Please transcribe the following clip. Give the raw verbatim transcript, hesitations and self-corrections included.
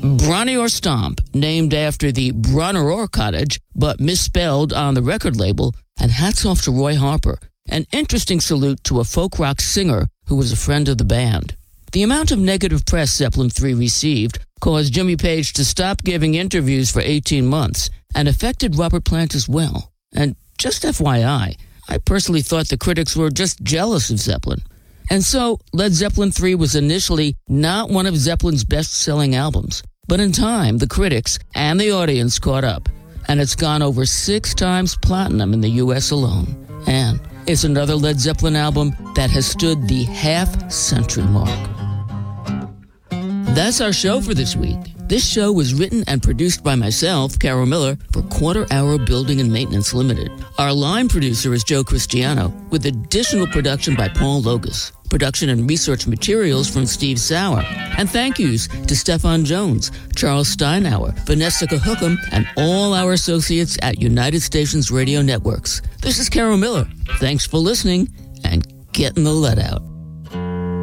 Bronny or Stomp, named after the Bronner Orr cottage, but misspelled on the record label, and hats off to Roy Harper. An interesting salute to a folk rock singer who was a friend of the band. The amount of negative press Zeppelin three received caused Jimmy Page to stop giving interviews for eighteen months and affected Robert Plant as well. And just F Y I, I personally thought the critics were just jealous of Zeppelin. And so, Led Zeppelin three was initially not one of Zeppelin's best-selling albums. But in time, the critics and the audience caught up, and it's gone over six times platinum in the U S alone. And it's another Led Zeppelin album that has stood the half-century mark. That's our show for this week. This show was written and produced by myself, Carol Miller, for Quarter Hour Building and Maintenance Limited. Our line producer is Joe Cristiano, with additional production by Paul Logus. Production and research materials from Steve Sauer. And thank yous to Stefan Jones, Charles Steinauer, Vanessa Cahucum, and all our associates at United Stations Radio Networks. This is Carol Miller. Thanks for listening, and getting the lead out.